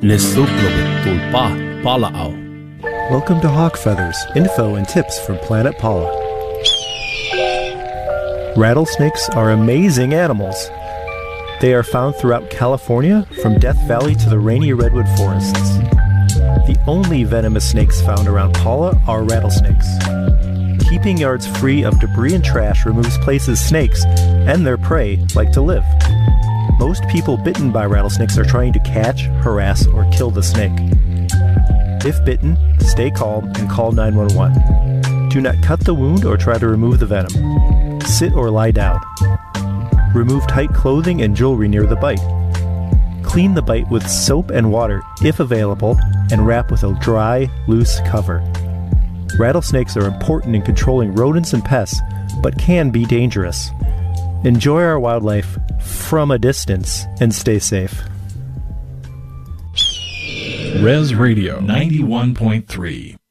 Lesuplovit tulpa pala'aw. Welcome to Hawk Feathers, info and tips from Planet Paula. Rattlesnakes are amazing animals. They are found throughout California, from Death Valley to the rainy redwood forests. The only venomous snakes found around Paula are rattlesnakes. Keeping yards free of debris and trash removes places snakes and their prey like to live. Most people bitten by rattlesnakes are trying to catch, harass, or kill the snake. If bitten, stay calm and call 911. Do not cut the wound or try to remove the venom. Sit or lie down. Remove tight clothing and jewelry near the bite. Clean the bite with soap and water if available, and wrap with a dry, loose cover. Rattlesnakes are important in controlling rodents and pests, but can be dangerous. Enjoy our wildlife from a distance and stay safe. Res Radio 91.3